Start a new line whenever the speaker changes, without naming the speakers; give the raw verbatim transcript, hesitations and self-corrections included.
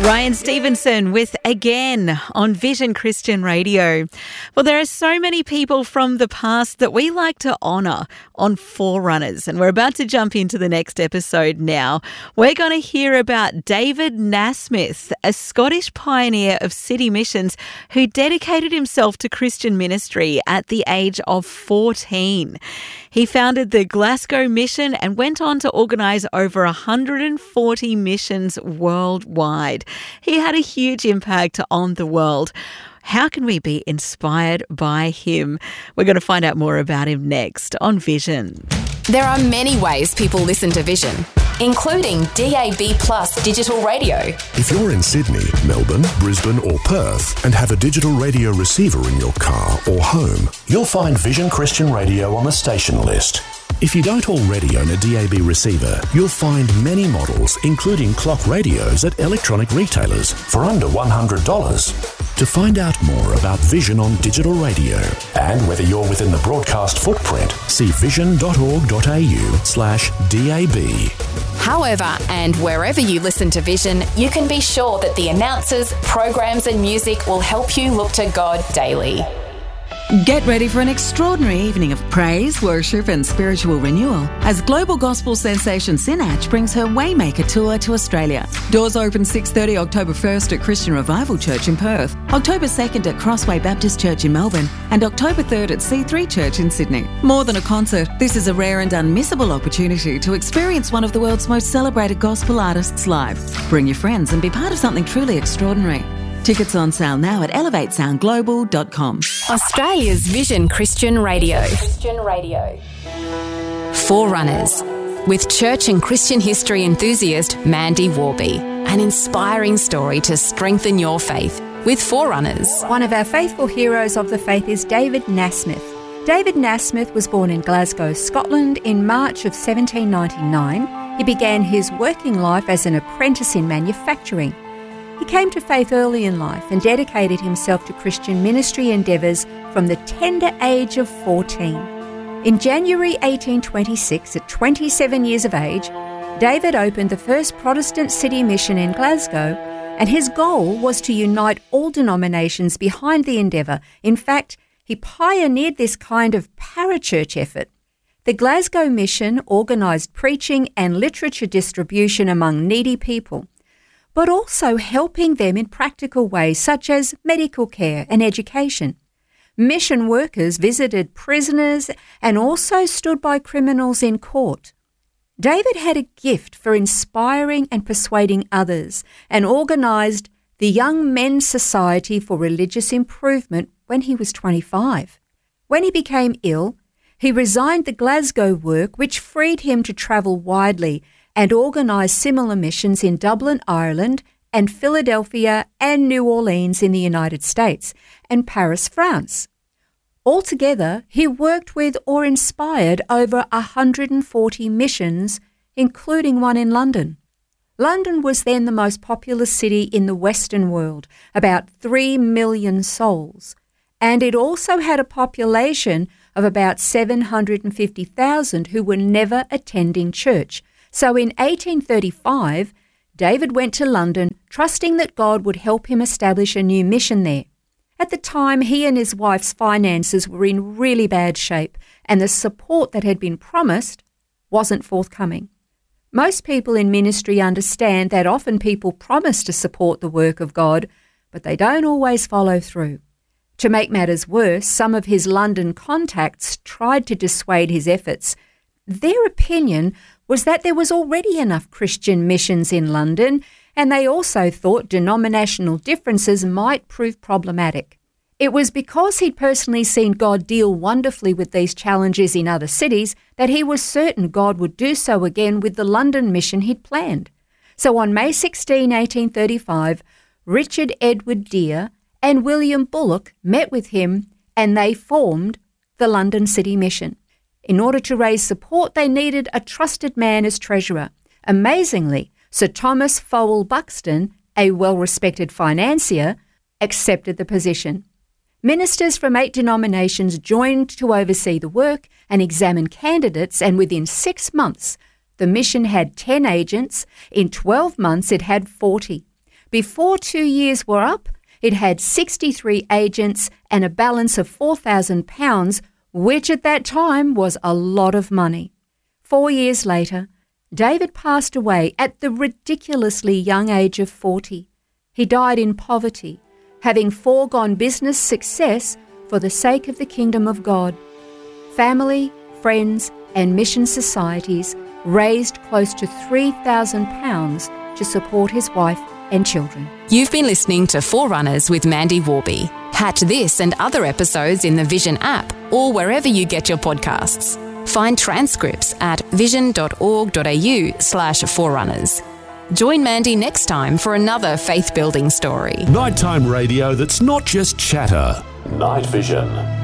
Ryan Stevenson with Again on Vision Christian Radio. Well, there are so many people from the past that we like to honour on Forerunners, and we're about to jump into the next episode now. We're going to hear about David Nasmith, a Scottish pioneer of city missions who dedicated himself to Christian ministry at the age of fourteen. He founded the Glasgow Mission and went on to organise over one hundred forty missions worldwide. He had a huge impact on the world. How can we be inspired by him? We're going to find out more about him next on Vision.
There are many ways people listen to Vision, including D A B plus digital radio.
If you're in Sydney, Melbourne, Brisbane or Perth and have a digital radio receiver in your car or home, you'll find Vision Christian Radio on the station list. If you don't already own a D A B receiver, you'll find many models, including clock radios, at electronic retailers for under one hundred dollars. To find out more about Vision on digital radio and whether you're within the broadcast footprint, see vision.org.au slash DAB.
However, and wherever you listen to Vision, you can be sure that the announcers, programs and music will help you look to God daily.
Get ready for an extraordinary evening of praise, worship and spiritual renewal as global gospel sensation Sinach brings her Waymaker Tour to Australia. Doors open six thirty October first at Christian Revival Church in Perth, October second at Crossway Baptist Church in Melbourne and October third at C three Church in Sydney. More than a concert, this is a rare and unmissable opportunity to experience one of the world's most celebrated gospel artists live. Bring your friends and be part of something truly extraordinary. Tickets on sale now at elevate sound global dot com.
Australia's Vision Christian Radio. Christian Radio. Forerunners, with church and Christian history enthusiast Mandy Warby. An inspiring story to strengthen your faith with Forerunners.
One of our faithful heroes of the faith is David Nasmith. David Nasmith was born in Glasgow, Scotland in March of seventeen ninety-nine. He began his working life as an apprentice in manufacturing. He came to faith early in life and dedicated himself to Christian ministry endeavours from the tender age of fourteen. In January eighteen twenty-six, at twenty-seven years of age, David opened the first Protestant city mission in Glasgow, and his goal was to unite all denominations behind the endeavour. In fact, he pioneered this kind of parachurch effort. The Glasgow mission organised preaching and literature distribution among needy people, but also helping them in practical ways such as medical care and education. Mission workers visited prisoners and also stood by criminals in court. David had a gift for inspiring and persuading others and organised the Young Men's Society for Religious Improvement when he was twenty-five. When he became ill, he resigned the Glasgow work, which freed him to travel widely and organised similar missions in Dublin, Ireland, and Philadelphia and New Orleans in the United States, and Paris, France. Altogether, he worked with or inspired over one hundred forty missions, including one in London. London was then the most populous city in the Western world, about three million souls, and it also had a population of about seven hundred fifty thousand who were never attending church. So in eighteen thirty-five, David went to London, trusting that God would help him establish a new mission there. At the time, he and his wife's finances were in really bad shape, and the support that had been promised wasn't forthcoming. Most people in ministry understand that often people promise to support the work of God, but they don't always follow through. To make matters worse, some of his London contacts tried to dissuade his efforts. Their opinion was that there was already enough Christian missions in London, and they also thought denominational differences might prove problematic. It was because he'd personally seen God deal wonderfully with these challenges in other cities that he was certain God would do so again with the London mission he'd planned. So on May sixteenth, eighteen thirty-five, Richard Edward Dear and William Bullock met with him, and they formed the London City Mission. In order to raise support, they needed a trusted man as treasurer. Amazingly, Sir Thomas Fowell Buxton, a well-respected financier, accepted the position. Ministers from eight denominations joined to oversee the work and examine candidates, and within six months, the mission had ten agents. In twelve months, it had forty. Before two years were up, it had sixty-three agents and a balance of four thousand pounds, which at that time was a lot of money. Four years later, David passed away at the ridiculously young age of forty. He died in poverty, having foregone business success for the sake of the kingdom of God. Family, friends and mission societies raised close to three thousand pounds to support his wife and children.
You've been listening to Forerunners with Mandy Warby. Catch this and other episodes in the Vision app or wherever you get your podcasts. Find transcripts at vision.org.au slash forerunners. Join Mandy next time for another faith-building story.
Nighttime radio that's not just chatter. Night Vision.